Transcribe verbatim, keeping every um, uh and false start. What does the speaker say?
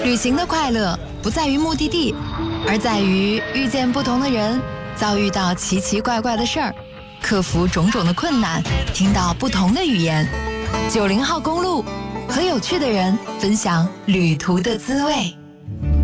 旅行的快乐不在于目的地，而在于遇见不同的人，遭遇到奇奇怪怪的事儿，克服种种的困难，听到不同的语言。九零号公路，和有趣的人分享旅途的滋味。